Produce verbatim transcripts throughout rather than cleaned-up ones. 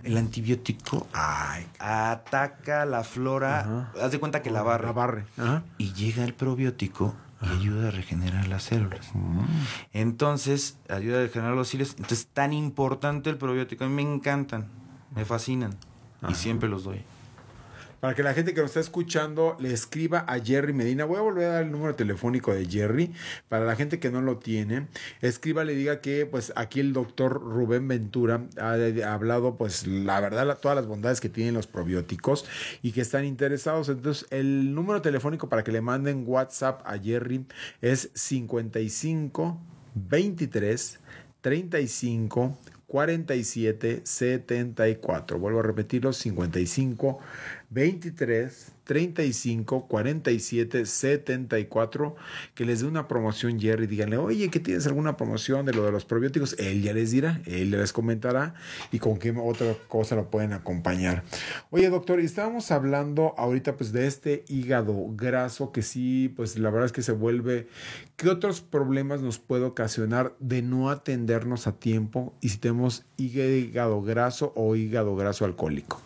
el antibiótico Ay. ataca la flora, Ajá. haz de cuenta que la barre. La barre. Ajá. Y llega el probiótico y ayuda a regenerar las células. Mm. Entonces, ayuda a regenerar los cilios. Entonces, tan importante el probiótico. A mí me encantan, me fascinan. Ajá. Y siempre los doy. Para que la gente que nos está escuchando le escriba a Jerry Medina. Voy a volver a dar el número telefónico de Jerry. Para la gente que no lo tiene, escriba, le diga que pues aquí el doctor Rubén Ventura ha, ha hablado pues la verdad la, todas las bondades que tienen los probióticos y que están interesados. Entonces el número telefónico para que le manden WhatsApp a Jerry es cincuenta y cinco veintitrés treinta y cinco cuarenta y siete setenta y cuatro. Vuelvo a repetirlo, cincuenta y cinco veintitrés treinta y cinco cuarenta y siete setenta y cuatro. Que les dé una promoción Jerry, díganle, oye, ¿que tienes alguna promoción de lo de los probióticos? Él ya les dirá, él les comentará y con qué otra cosa lo pueden acompañar. Oye, doctor, estábamos hablando ahorita pues de este hígado graso que sí, pues la verdad es que se vuelve. ¿Qué otros problemas nos puede ocasionar de no atendernos a tiempo y si tenemos hígado graso o hígado graso alcohólico?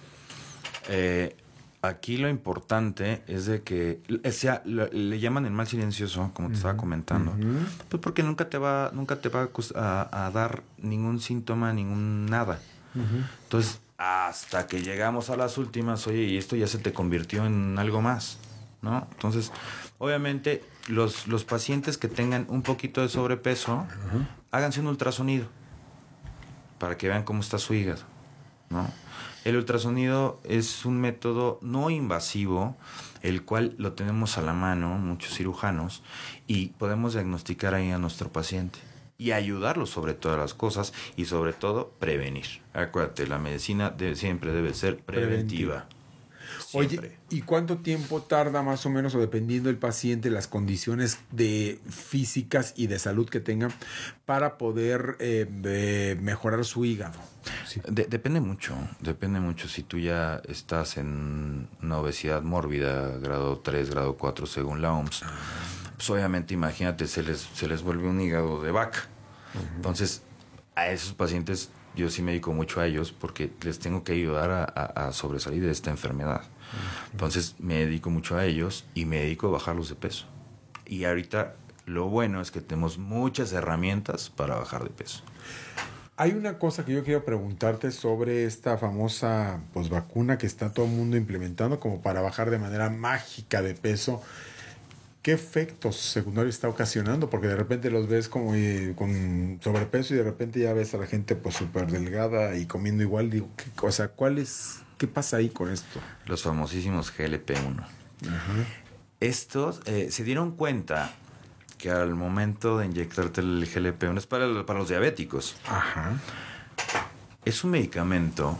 Eh, aquí lo importante es de que o sea, le, le llaman el mal silencioso, como te uh-huh, estaba comentando, uh-huh. Pues porque nunca te va, nunca te va a, a dar ningún síntoma, ningún nada. Uh-huh. Entonces, hasta que llegamos a las últimas, oye, y esto ya se te convirtió en algo más, ¿no? Entonces, obviamente, los, los pacientes que tengan un poquito de sobrepeso, uh-huh. háganse un ultrasonido para que vean cómo está su hígado, ¿no? El ultrasonido es un método no invasivo, el cual lo tenemos a la mano, muchos cirujanos, y podemos diagnosticar ahí a nuestro paciente y ayudarlo sobre todas las cosas y sobre todo prevenir. Acuérdate, la medicina debe, siempre debe ser preventiva. preventiva. Oye, ¿y cuánto tiempo tarda más o menos, o dependiendo del paciente, las condiciones de físicas y de salud que tenga, para poder eh, de mejorar su hígado? Sí. De, depende mucho, depende mucho. Si tú ya estás en una obesidad mórbida, grado tres, grado cuatro, según la O M S, pues obviamente imagínate, se les, se les vuelve un hígado de vaca. Uh-huh. Entonces, a esos pacientes yo sí me dedico mucho a ellos porque les tengo que ayudar a, a, a sobresalir de esta enfermedad. Uh-huh. Entonces me dedico mucho a ellos y me dedico a bajarlos de peso. Y ahorita lo bueno es que tenemos muchas herramientas para bajar de peso. Hay una cosa que yo quiero preguntarte sobre esta famosa pues, vacuna que está todo el mundo implementando como para bajar de manera mágica de peso. ¿Qué efectos secundarios está ocasionando? Porque de repente los ves como eh, con sobrepeso y de repente ya ves a la gente pues súper delgada y comiendo igual. Digo, ¿qué, o sea, ¿cuál es, qué pasa ahí con esto? Los famosísimos G L P uno. Uh-huh. Estos eh, se dieron cuenta que al momento de inyectarte el G L P uno es para, para los diabéticos. Ajá. Es un medicamento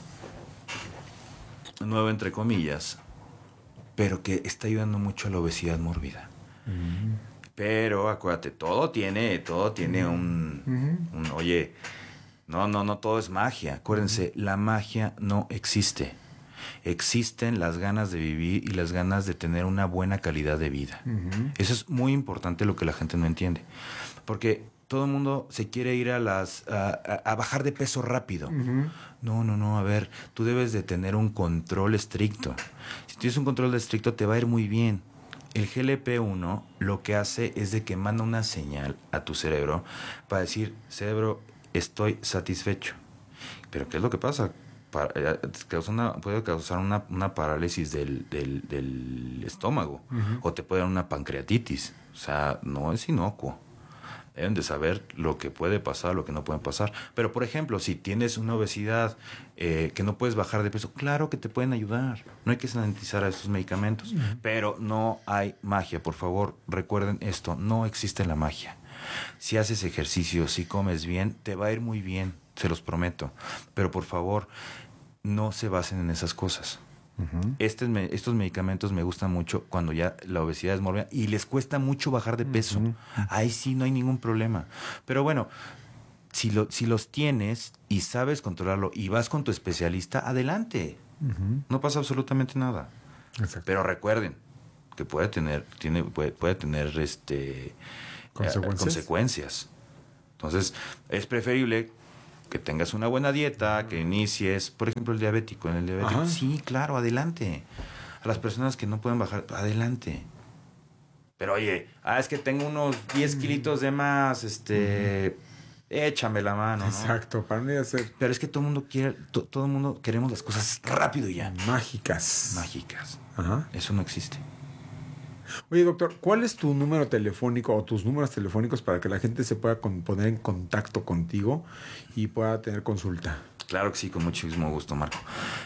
nuevo entre comillas, pero que está ayudando mucho a la obesidad mórbida. Uh-huh. Pero acuérdate, todo tiene, todo tiene uh-huh. un, uh-huh. un, oye, no, no, no todo es magia. Acuérdense, uh-huh. la magia no existe. Existen las ganas de vivir y las ganas de tener una buena calidad de vida. Uh-huh. Eso es muy importante, lo que la gente no entiende. Porque todo el mundo se quiere ir a las a, a, a bajar de peso rápido. Uh-huh. No, no, no, a ver, tú debes de tener un control estricto. Si tienes un control estricto te va a ir muy bien. El G L P uno lo que hace es de que manda una señal a tu cerebro para decir, cerebro, estoy satisfecho. Pero ¿qué es lo que pasa? Para, causa una, puede causar una, una parálisis del, del, del estómago. Uh-huh. O te puede dar una pancreatitis. O sea, no es inocuo. Deben de saber lo que puede pasar, lo que no puede pasar. Pero, por ejemplo, si tienes una obesidad eh, que no puedes bajar de peso, claro que te pueden ayudar. No hay que sanitizar a estos medicamentos. Uh-huh. Pero no hay magia. Por favor, recuerden esto. No existe la magia. Si haces ejercicio, si comes bien, te va a ir muy bien. Se los prometo. Pero, por favor, no se basen en esas cosas. Uh-huh. Este, estos medicamentos me gustan mucho cuando ya la obesidad es mórbida y les cuesta mucho bajar de peso. Uh-huh. Ahí sí no hay ningún problema. Pero bueno, si, lo, si los tienes y sabes controlarlo y vas con tu especialista, adelante. Uh-huh. No pasa absolutamente nada. Exacto. Pero recuerden que puede tener, tiene, puede, puede tener este, ¿Consecuencias? Eh, consecuencias. Entonces, es preferible que tengas una buena dieta, que inicies, por ejemplo, el diabético. En el diabético, Ajá. sí, claro, adelante. A las personas que no pueden bajar, adelante. Pero oye, ah, es que tengo unos diez kilitos de más, este, échame la mano, ¿no? Exacto, para no ir a hacer Pero es que todo el mundo quiere, to- todo el mundo queremos las cosas rápido y ya. mágicas. Mágicas. Ajá. Eso no existe. Oye, doctor, ¿cuál es tu número telefónico o tus números telefónicos para que la gente se pueda con- poner en contacto contigo y pueda tener consulta? Claro que sí, con muchísimo gusto, Marco.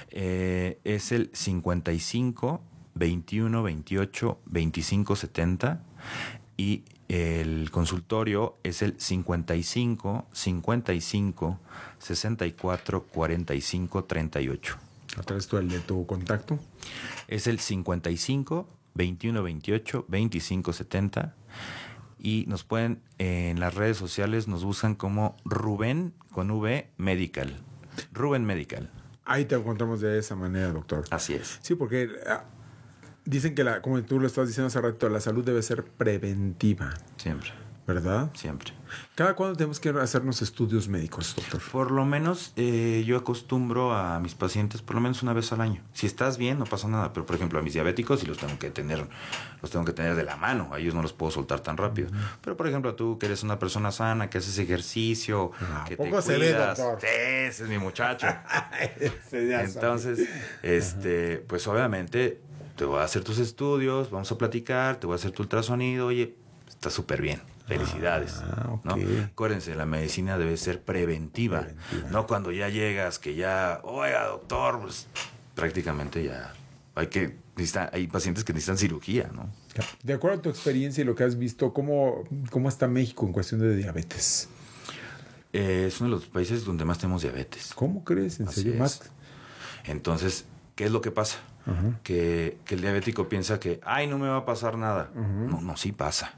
Eh, es el cincuenta y cinco, veintiuno, veintiocho, veinticinco, setenta y el consultorio es el cincuenta y cinco, cincuenta y cinco, sesenta y cuatro, cuarenta y cinco, treinta y ocho. ¿Otra vez tú el de tu contacto? Es el cincuenta y cinco, veintiuno, veintiocho, veinticinco, setenta y nos pueden en las redes sociales nos buscan como Rubén con V Medical. Rubén Medical. Ahí te encontramos de esa manera, doctor. Así es. Sí, porque ah, dicen que, la, como tú lo estabas diciendo hace rato, la salud debe ser preventiva, Siempre, ¿verdad? siempre. ¿Cada cuándo tenemos que hacernos estudios médicos, doctor? Por lo menos eh, yo acostumbro a mis pacientes por lo menos una vez al año. Si estás bien, no pasa nada. Pero, por ejemplo, a mis diabéticos sí los tengo que tener, los tengo que tener de la mano. A ellos no los puedo soltar tan rápido. Uh-huh. Pero, por ejemplo, tú que eres una persona sana, que haces ejercicio, ¿A que poco te se cuidas. ve, doctor? Sí, ese es mi muchacho. Ese ya Entonces, este, pues obviamente te voy a hacer tus estudios, vamos a platicar, te voy a hacer tu ultrasonido. Oye, está súper bien. Felicidades. Ah, okay. ¿No? Acuérdense, la medicina debe ser preventiva, preventiva. No cuando ya llegas, que ya, oiga, doctor, pues prácticamente ya hay que necesitan, hay pacientes que necesitan cirugía, ¿no? De acuerdo a tu experiencia y lo que has visto, ¿cómo, cómo está México en cuestión de diabetes? Eh, es uno de los países donde más tenemos diabetes. ¿Cómo crees? ¿En Así serio? es. Más. Entonces, ¿qué es lo que pasa? Uh-huh. Que, que el diabético piensa que, ay, no me va a pasar nada. Uh-huh. No, no, sí pasa.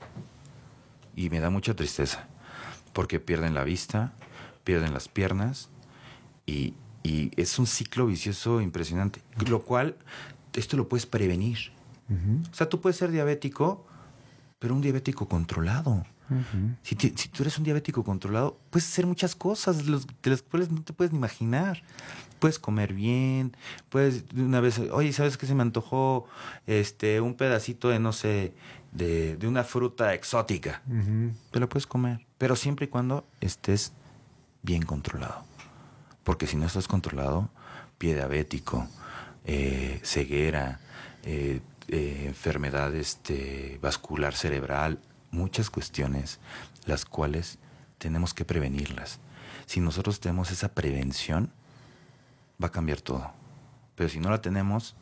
Y me da mucha tristeza, porque pierden la vista, pierden las piernas, y, y es un ciclo vicioso impresionante, lo cual, esto lo puedes prevenir. Uh-huh. O sea, tú puedes ser diabético, pero un diabético controlado. Uh-huh. Si, te, si tú eres un diabético controlado, puedes hacer muchas cosas de, los, de las cuales no te puedes ni imaginar. Puedes comer bien, puedes una vez, oye, ¿sabes qué se me antojó? Este, un pedacito de, no sé, de, de una fruta exótica. Uh-huh. Te lo puedes comer, pero siempre y cuando estés bien controlado. Porque si no estás controlado, pie diabético, eh, ceguera, eh, eh, enfermedad este, vascular cerebral, muchas cuestiones las cuales tenemos que prevenirlas. Si nosotros tenemos esa prevención, va a cambiar todo. Pero si no la tenemos,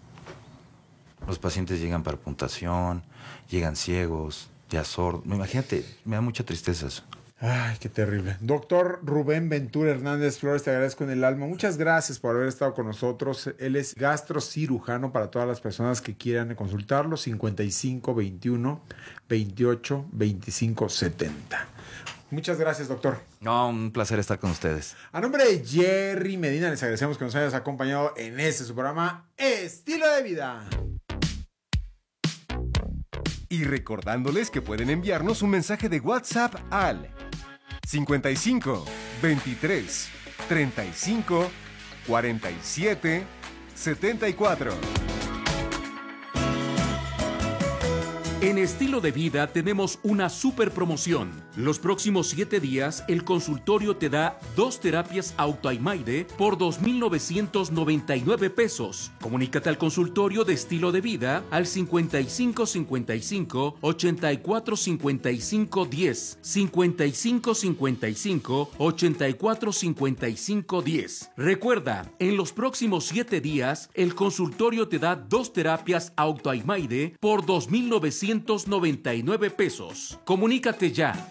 los pacientes llegan para puntuación, llegan ciegos, ya sordos. Imagínate, me da mucha tristeza eso. Ay, qué terrible. Doctor Rubén Ventura Hernández Flores, te agradezco en el alma. Muchas gracias por haber estado con nosotros. Él es gastrocirujano para todas las personas que quieran consultarlo. cincuenta y cinco, veintiuno, veintiocho, veinticinco, setenta. Muchas gracias, doctor. No, un placer estar con ustedes. A nombre de Jerry Medina, les agradecemos que nos hayas acompañado en este su programa Estilo de Vida. Y recordándoles que pueden enviarnos un mensaje de WhatsApp al cincuenta y cinco, veintitrés, treinta y cinco, cuarenta y siete, setenta y cuatro. En Estilo de Vida tenemos una super promoción. Los próximos siete días, el consultorio te da dos terapias Autoimaide por dos mil novecientos noventa y nueve pesos. Comunícate al consultorio de Estilo de Vida al cincuenta y cinco cincuenta y cinco, ochenta y cuatro cincuenta y cinco, diez, cincuenta y cinco cincuenta y cinco, ochenta y cuatro cincuenta y cinco, diez. Recuerda, en los próximos siete días, el consultorio te da dos terapias Autoimaide por dos mil novecientos noventa y nueve pesos. Comunícate ya.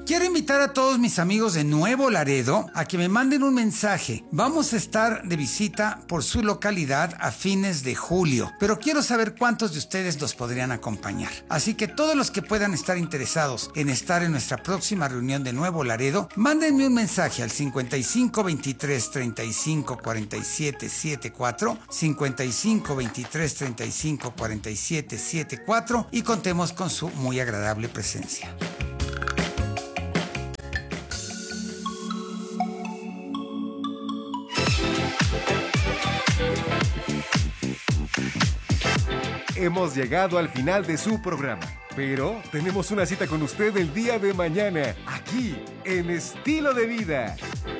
Quiero invitar a todos mis amigos de Nuevo Laredo a que me manden un mensaje. Vamos a estar de visita por su localidad a fines de julio, pero quiero saber cuántos de ustedes los podrían acompañar. Así que todos los que puedan estar interesados en estar en nuestra próxima reunión de Nuevo Laredo, mándenme un mensaje al cincuenta y cinco veintitrés treinta y cinco cuarenta y siete setenta y cuatro, cincuenta y cinco veintitrés treinta y cinco cuarenta y siete setenta y cuatro y contemos con su muy agradable presencia. Hemos llegado al final de su programa, pero tenemos una cita con usted el día de mañana, aquí, en Estilo de Vida.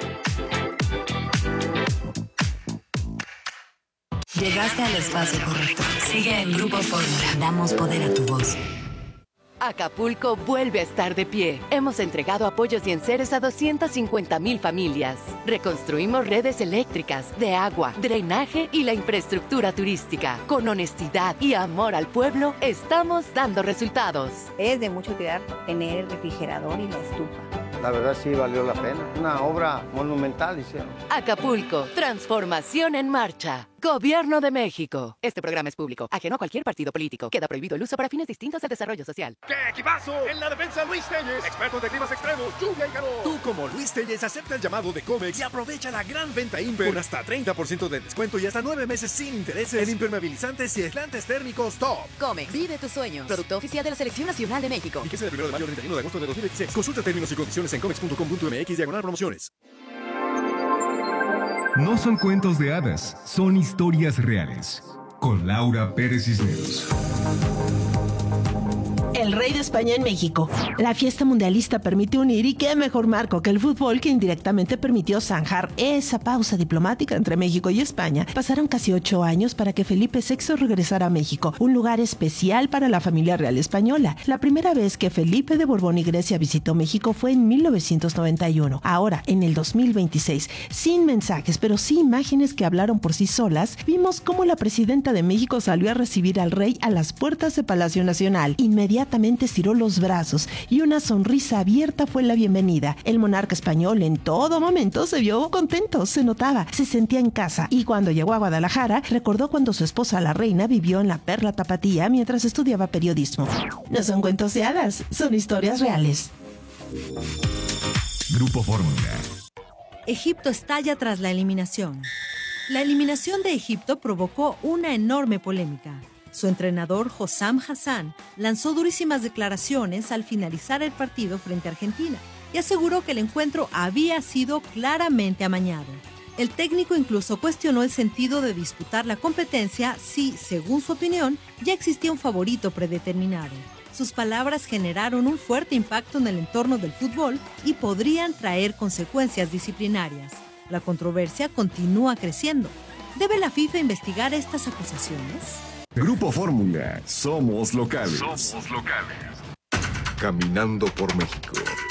Llegaste al espacio correcto. Sigue en Grupo Fórmula. Damos poder a tu voz. Acapulco vuelve a estar de pie. Hemos entregado apoyos y enseres a doscientas cincuenta mil familias. Reconstruimos redes eléctricas, de agua, drenaje y la infraestructura turística. Con honestidad y amor al pueblo, estamos dando resultados. Es de mucho cuidar tener el refrigerador y la estufa. La verdad sí valió la pena. Una obra monumental hicieron. Acapulco, transformación en marcha. Gobierno de México. Este programa es público, ajeno a cualquier partido político. Queda prohibido el uso para fines distintos al desarrollo social. ¡Qué equipazo! En la defensa, Luis Telles, experto de climas extremos, lluvia y calor. Tú, como Luis Telles, acepta el llamado de Comex y aprovecha la gran venta Imper con hasta treinta por ciento de descuento y hasta nueve meses sin intereses en impermeabilizantes y aislantes térmicos top. Comex, vive tus sueños. Producto oficial de la Selección Nacional de México. Y que sea del primero de mayo al treinta y uno de agosto de dos mil veintiséis. Consulta términos y condiciones en comex punto com punto m x diagonal promociones. No son cuentos de hadas, son historias reales. Con Laura Pérez Cisneros. El rey de España en México. La fiesta mundialista permite unir, y qué mejor marco que el fútbol, que indirectamente permitió zanjar esa pausa diplomática entre México y España. Pasaron casi ocho años para que Felipe sexto regresara a México, un lugar especial para la familia real española. La primera vez que Felipe de Borbón y Grecia visitó México fue en mil novecientos noventa y uno. Ahora, en el dos mil veintiséis, sin mensajes, pero sí imágenes que hablaron por sí solas, vimos cómo la presidenta de México salió a recibir al rey a las puertas de Palacio Nacional. Inmediatamente estiró los brazos y una sonrisa abierta fue la bienvenida. El monarca español en todo momento se vio contento, se notaba, se sentía en casa, y cuando llegó a Guadalajara recordó cuando su esposa la reina vivió en la Perla Tapatía mientras estudiaba periodismo. No son cuentos de hadas, son historias reales. Grupo Fórmula. Egipto estalla tras la eliminación. La eliminación de Egipto provocó una enorme polémica. Su entrenador, Hossam Hassan, lanzó durísimas declaraciones al finalizar el partido frente a Argentina y aseguró que el encuentro había sido claramente amañado. El técnico incluso cuestionó el sentido de disputar la competencia si, según su opinión, ya existía un favorito predeterminado. Sus palabras generaron un fuerte impacto en el entorno del fútbol y podrían traer consecuencias disciplinarias. La controversia continúa creciendo. ¿Debe la FIFA investigar estas acusaciones? Grupo Fórmula, somos locales. Somos locales. Caminando por México.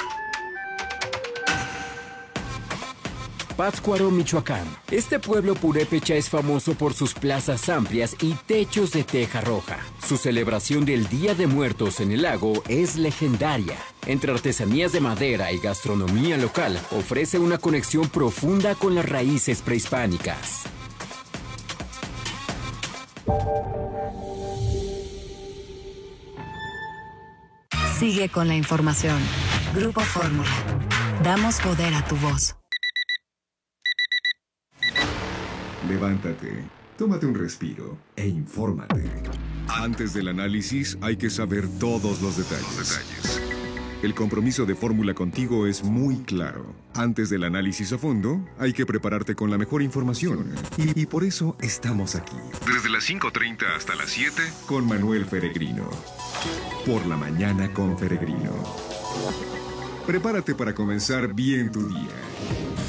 Pátzcuaro, Michoacán. Este pueblo purépecha es famoso por sus plazas amplias y techos de teja roja. Su celebración del Día de Muertos en el lago es legendaria. Entre artesanías de madera y gastronomía local, ofrece una conexión profunda con las raíces prehispánicas. Sigue con la información. Grupo Fórmula. Damos poder a tu voz. Levántate, tómate un respiro e infórmate. Antes del análisis hay que saber todos los detalles. Los detalles. El compromiso de Fórmula contigo es muy claro. Antes del análisis a fondo, hay que prepararte con la mejor información. Y, y por eso estamos aquí. Desde las cinco treinta hasta las siete, con Manuel Peregrino. Por la mañana con Peregrino. Prepárate para comenzar bien tu día.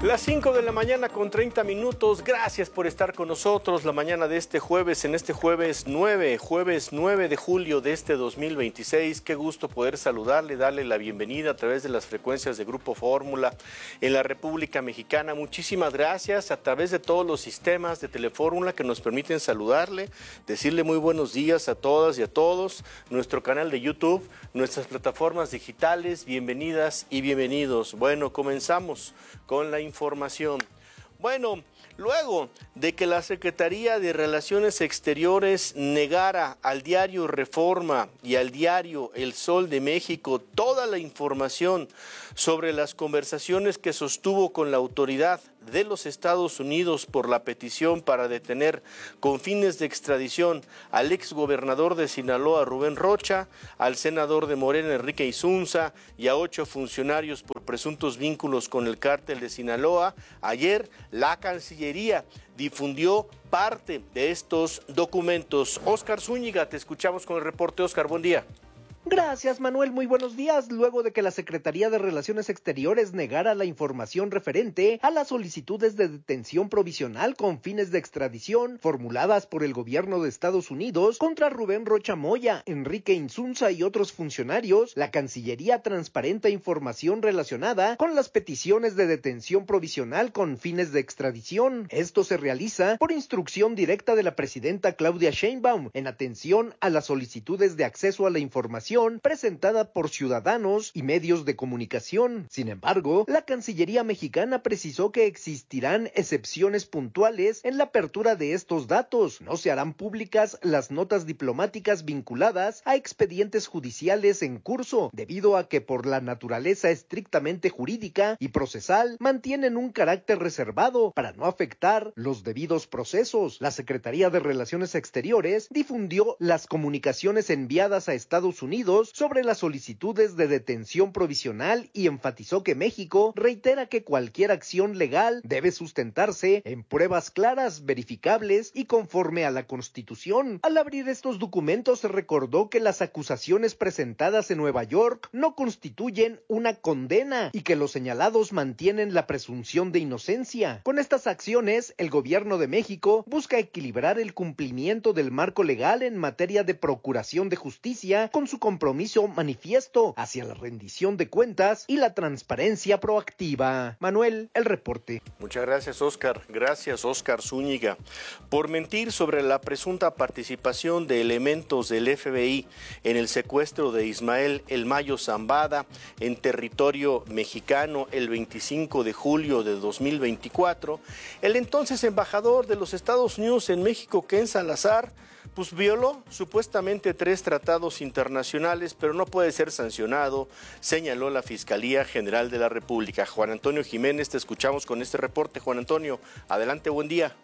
Las cinco de la mañana con treinta minutos, gracias por estar con nosotros la mañana de este jueves, en este jueves nueve, jueves nueve de julio de este dos mil veintiséis. Qué gusto poder saludarle, darle la bienvenida a través de las frecuencias de Grupo Fórmula en la República Mexicana. Muchísimas gracias a través de todos los sistemas de Telefórmula que nos permiten saludarle, decirle muy buenos días a todas y a todos, nuestro canal de YouTube, nuestras plataformas digitales, bienvenidas y bienvenidos. Bueno, comenzamos con la información. Bueno, luego de que la Secretaría de Relaciones Exteriores negara al diario Reforma y al diario El Sol de México toda la información sobre las conversaciones que sostuvo con la autoridad de los Estados Unidos por la petición para detener con fines de extradición al exgobernador de Sinaloa, Rubén Rocha, al senador de Morena, Enrique Insunza, y a ocho funcionarios por presuntos vínculos con el cártel de Sinaloa, ayer la Cancillería difundió parte de estos documentos. Óscar Zúñiga, te escuchamos con el reporte. Óscar, buen día. Gracias, Manuel. Muy buenos días. Luego de que la Secretaría de Relaciones Exteriores negara la información referente a las solicitudes de detención provisional con fines de extradición formuladas por el gobierno de Estados Unidos contra Rubén Rocha Moya, Enrique Insunza y otros funcionarios, la Cancillería transparenta información relacionada con las peticiones de detención provisional con fines de extradición. Esto se realiza por instrucción directa de la presidenta Claudia Sheinbaum en atención a las solicitudes de acceso a la información presentada por ciudadanos y medios de comunicación. Sin embargo, la Cancillería mexicana precisó que existirán excepciones puntuales en la apertura de estos datos. No se harán públicas las notas diplomáticas vinculadas a expedientes judiciales en curso, debido a que por la naturaleza estrictamente jurídica y procesal mantienen un carácter reservado para no afectar los debidos procesos. La Secretaría de Relaciones Exteriores difundió las comunicaciones enviadas a Estados Unidos sobre las solicitudes de detención provisional y enfatizó que México reitera que cualquier acción legal debe sustentarse en pruebas claras, verificables y conforme a la Constitución. Al abrir estos documentos se recordó que las acusaciones presentadas en Nueva York no constituyen una condena y que los señalados mantienen la presunción de inocencia. Con estas acciones, el gobierno de México busca equilibrar el cumplimiento del marco legal en materia de procuración de justicia con su compromiso manifiesto hacia la rendición de cuentas y la transparencia proactiva. Manuel, el reporte. Muchas gracias, Óscar. Gracias, Óscar Zúñiga. Por mentir sobre la presunta participación de elementos del F B I en el secuestro de Ismael El Mayo Zambada en territorio mexicano el veinticinco de julio de dos mil veinticuatro, el entonces embajador de los Estados Unidos en México, Ken Salazar, pues violó supuestamente tres tratados internacionales, pero no puede ser sancionado, señaló la Fiscalía General de la República. Juan Antonio Jiménez, te escuchamos con este reporte. Juan Antonio, adelante, buen día.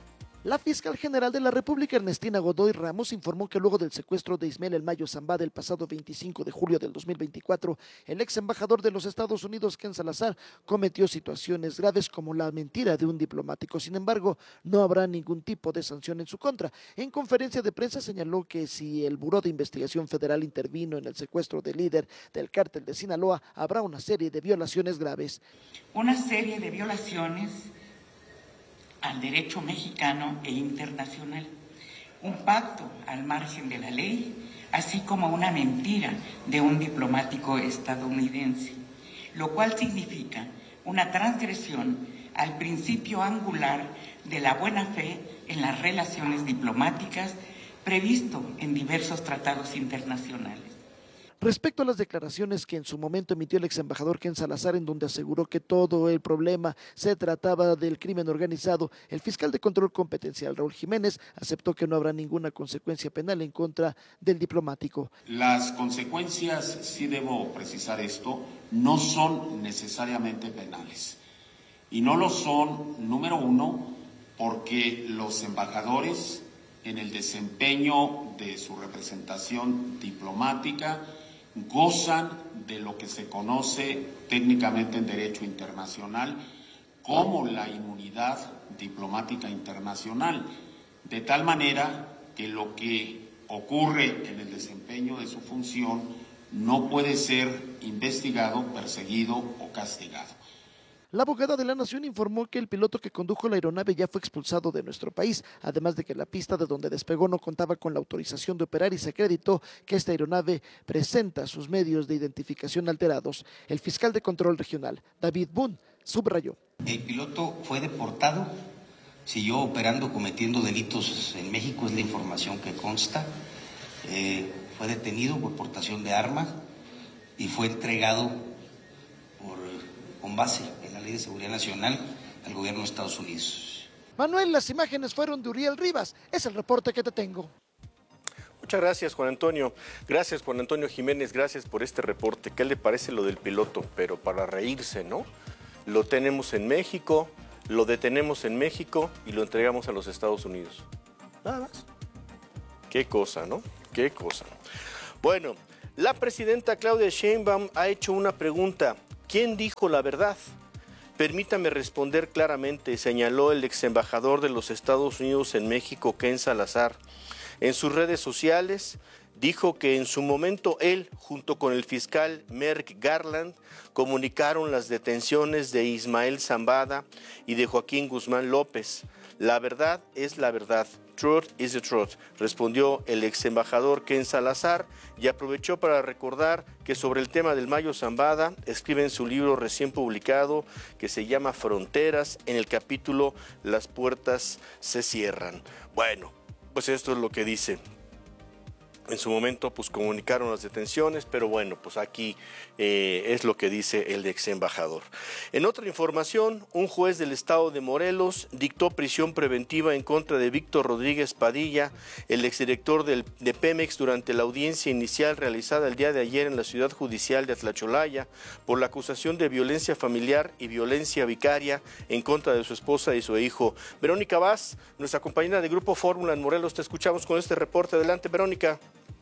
La fiscal general de la República, Ernestina Godoy Ramos, informó que luego del secuestro de Ismael El Mayo Zambada el pasado veinticinco de julio del dos mil veinticuatro, el ex embajador de los Estados Unidos, Ken Salazar, cometió situaciones graves como la mentira de un diplomático. Sin embargo, no habrá ningún tipo de sanción en su contra. En conferencia de prensa señaló que si el Buró de Investigación Federal intervino en el secuestro del líder del cártel de Sinaloa, habrá una serie de violaciones graves. Una serie de violaciones al derecho mexicano e internacional, un pacto al margen de la ley, así como una mentira de un diplomático estadounidense, lo cual significa una transgresión al principio angular de la buena fe en las relaciones diplomáticas previsto en diversos tratados internacionales. Respecto a las declaraciones que en su momento emitió el ex embajador Ken Salazar, en donde aseguró que todo el problema se trataba del crimen organizado, el fiscal de control competencial Raúl Jiménez aceptó que no habrá ninguna consecuencia penal en contra del diplomático. Las consecuencias, sí debo precisar esto, no son necesariamente penales. Y no lo son, número uno, porque los embajadores, en el desempeño de su representación diplomática, gozan de lo que se conoce técnicamente en derecho internacional como la inmunidad diplomática internacional, de tal manera que lo que ocurre en el desempeño de su función no puede ser investigado, perseguido o castigado. La abogada de la Nación informó que el piloto que condujo la aeronave ya fue expulsado de nuestro país, además de que la pista de donde despegó no contaba con la autorización de operar y se acreditó que esta aeronave presenta sus medios de identificación alterados. El fiscal de control regional, David Boone, subrayó. El piloto fue deportado, siguió operando, cometiendo delitos en México, es la información que consta. Eh, fue detenido por portación de armas y fue entregado por, con base en la Ley de Seguridad Nacional al gobierno de Estados Unidos. Manuel, las imágenes fueron de Uriel Rivas. Es el reporte que te tengo. Muchas gracias, Juan Antonio. Gracias, Juan Antonio Jiménez. Gracias por este reporte. ¿Qué le parece lo del piloto? Pero para reírse, ¿no? Lo tenemos en México, lo detenemos en México y lo entregamos a los Estados Unidos. Nada más. Qué cosa, ¿no? Qué cosa. Bueno, la presidenta Claudia Sheinbaum ha hecho una pregunta. ¿Quién dijo la verdad? Permítame responder claramente, señaló el ex embajador de los Estados Unidos en México, Ken Salazar. En sus redes sociales dijo que en su momento él, junto con el fiscal Merrick Garland, comunicaron las detenciones de Ismael Zambada y de Joaquín Guzmán López. La verdad es la verdad. Truth is the truth, respondió el ex embajador Ken Salazar y aprovechó para recordar que sobre el tema del Mayo Zambada escribe en su libro recién publicado que se llama Fronteras, en el capítulo Las puertas se cierran. Bueno, pues esto es lo que dice. En su momento pues comunicaron las detenciones, pero bueno, pues aquí eh, es lo que dice el ex embajador. En otra información, un juez del estado de Morelos dictó prisión preventiva en contra de Víctor Rodríguez Padilla, el exdirector del, de Pemex, durante la audiencia inicial realizada el día de ayer en la ciudad judicial de Atlacholaya por la acusación de violencia familiar y violencia vicaria en contra de su esposa y su hijo. Verónica Vaz, nuestra compañera de Grupo Fórmula en Morelos, te escuchamos con este reporte. Adelante, Verónica.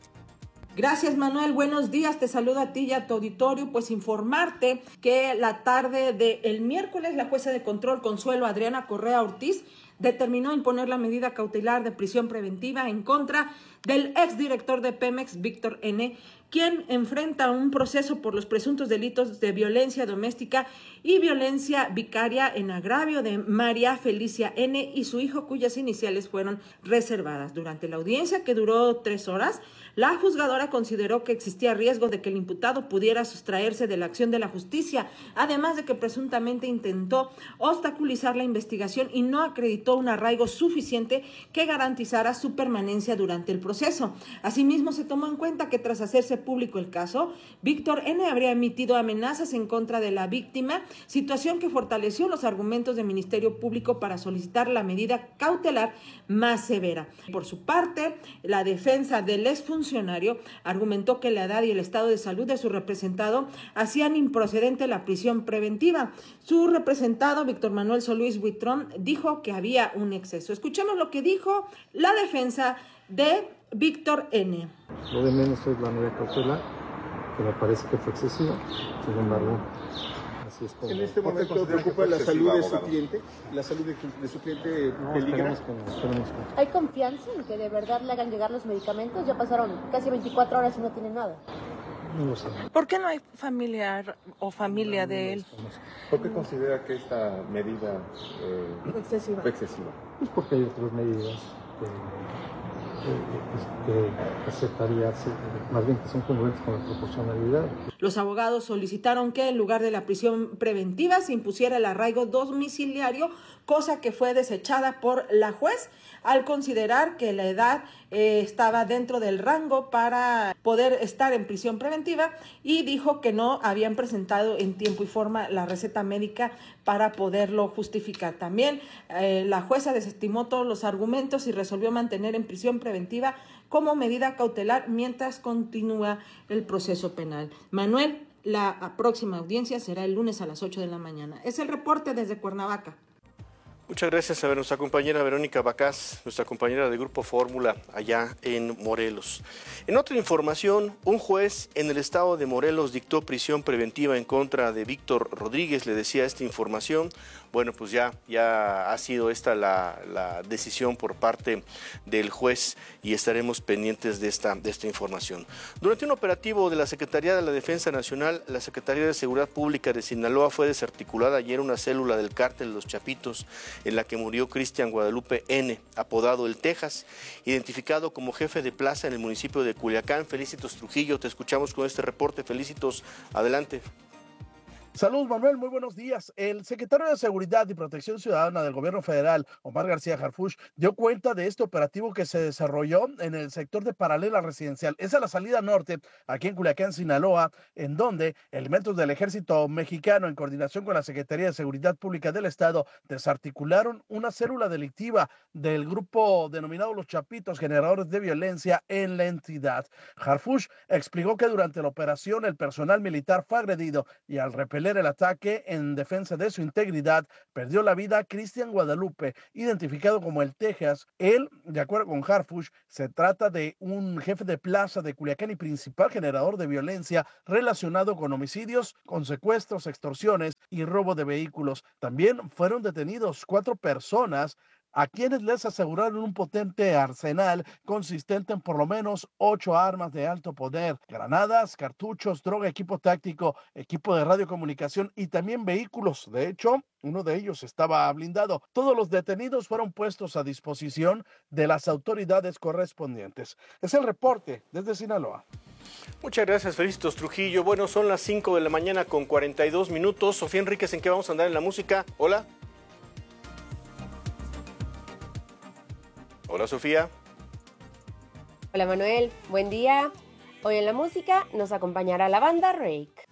Gracias, Manuel. Buenos días. Te saludo a ti y a tu auditorio. Pues informarte que la tarde del miércoles la jueza de control Consuelo Adriana Correa Ortiz determinó imponer la medida cautelar de prisión preventiva en contra del exdirector de Pemex, Víctor N., quien enfrenta un proceso por los presuntos delitos de violencia doméstica y violencia vicaria en agravio de María Felicia N. y su hijo, cuyas iniciales fueron reservadas. Durante la audiencia, que duró tres horas, la juzgadora consideró que existía riesgo de que el imputado pudiera sustraerse de la acción de la justicia, además de que presuntamente intentó obstaculizar la investigación y no acreditó un arraigo suficiente que garantizara su permanencia durante el proceso. Asimismo, se tomó en cuenta que tras hacerse público el caso, Víctor N. habría emitido amenazas en contra de la víctima, situación que fortaleció los argumentos del Ministerio Público para solicitar la medida cautelar más severa. Por su parte, la defensa del exfuncionario argumentó que la edad y el estado de salud de su representado hacían improcedente la prisión preventiva. Su representado, Víctor Manuel Solís Buitrón, dijo que había un exceso. Escuchemos lo que dijo la defensa de Víctor N. Lo de menos es la medida cautelar, que me parece que fue excesiva, sin embargo, así es como... ¿En este momento preocupa la salud de su cliente? ¿La salud de, de su cliente no, peligra? Esperemos que no, esperemos que no. ¿Hay confianza en que de verdad le hagan llegar los medicamentos? Ya pasaron casi veinticuatro horas y no tiene nada. No lo sé. ¿Por qué no hay familiar o familia no, no de él? ¿Por qué considera que esta medida eh, excesiva. fue excesiva? Pues porque hay otras medidas que... que aceptaría, más bien que son congruentes con la proporcionalidad. Los abogados solicitaron que en lugar de la prisión preventiva se impusiera el arraigo domiciliario, cosa que fue desechada por la juez al considerar que la edad eh, estaba dentro del rango para poder estar en prisión preventiva, y dijo que no habían presentado en tiempo y forma la receta médica para poderlo justificar. También eh, la jueza desestimó todos los argumentos y resolvió mantener en prisión preventiva como medida cautelar mientras continúa el proceso penal. Manuel, la próxima audiencia será el lunes a las ocho de la mañana. Es el reporte desde Cuernavaca. Muchas gracias a nuestra compañera Verónica Bacás, nuestra compañera de Grupo Fórmula allá en Morelos. En otra información, un juez en el estado de Morelos dictó prisión preventiva en contra de Víctor Rodríguez. Le decía esta información. Bueno, pues ya, ya ha sido esta la, la decisión por parte del juez y estaremos pendientes de esta, de esta información. Durante un operativo de la Secretaría de la Defensa Nacional, la Secretaría de Seguridad Pública de Sinaloa fue desarticulada ayer una célula del cártel de Los Chapitos, en la que murió Cristian Guadalupe N., apodado El Texas, identificado como jefe de plaza en el municipio de Culiacán. Felicitos Trujillo, te escuchamos con este reporte. Felicitos, adelante. Saludos, Manuel, muy buenos días. El secretario de Seguridad y Protección Ciudadana del Gobierno Federal, Omar García Harfuch, dio cuenta de este operativo que se desarrolló en el sector de Paralela Residencial. Es a la salida norte, aquí en Culiacán, Sinaloa, en donde elementos del Ejército Mexicano, en coordinación con la Secretaría de Seguridad Pública del Estado, desarticularon una célula delictiva del grupo denominado Los Chapitos, generadores de violencia en la entidad. Harfuch explicó que durante la operación el personal militar fue agredido y al repeler el ataque en defensa de su integridad, perdió la vida Cristian Guadalupe, identificado como El Texas. Él, de acuerdo con Harfuch, se trata de un jefe de plaza de Culiacán y principal generador de violencia relacionado con homicidios, con secuestros, extorsiones y robo de vehículos. También fueron detenidos cuatro personas a quienes les aseguraron un potente arsenal consistente en por lo menos ocho armas de alto poder, granadas, cartuchos, droga, equipo táctico, equipo de radiocomunicación y también vehículos. De hecho, uno de ellos estaba blindado. Todos los detenidos fueron puestos a disposición de las autoridades correspondientes. Es el reporte desde Sinaloa. Muchas gracias, Felicitos Trujillo. Bueno, son las cinco de la mañana con cuarenta y dos minutos. Sofía Enríquez, ¿en qué vamos a andar en la música? Hola. Hola, Sofía. Hola, Manuel. Buen día. Hoy en la música nos acompañará la banda Rake.